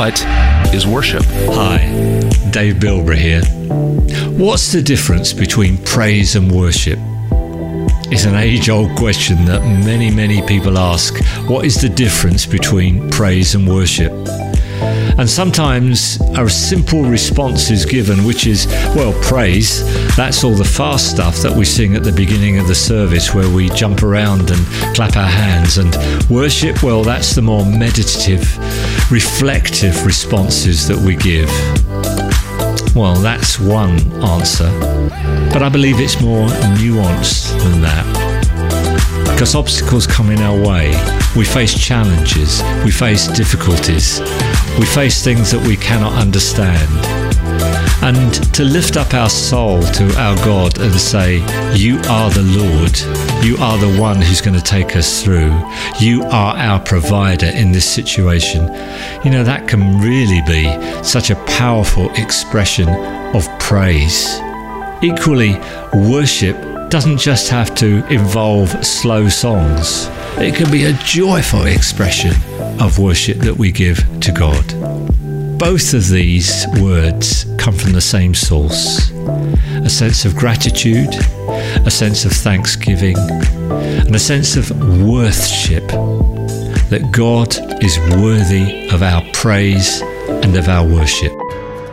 What is worship? Hi, Dave Bilbrough here. What's the difference between praise and worship? It's an age-old question that many people ask. What is the difference between praise and worship? And sometimes a simple response is given, which is, well, praise, that's all the fast stuff that we sing at the beginning of the service where we jump around and clap our hands. And worship, well, that's the more meditative, reflective responses that we give. Well, that's one answer, but I believe it's more nuanced than that. Because obstacles come in our way, we face challenges, we face difficulties, we face things that we cannot understand. And to lift up our soul to our God and say, you are the Lord, you are the one who's going to take us through, you are our provider in this situation, you know, that can really be such a powerful expression of praise. Equally, worship doesn't just have to involve slow songs. It can be a joyful expression of worship that we give to God. Both of these words come from the same source. A sense of gratitude, a sense of thanksgiving, and a sense of worthship, that God is worthy of our praise and of our worship.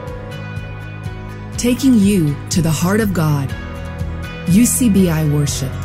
Taking you to the heart of God. UCBI Worship.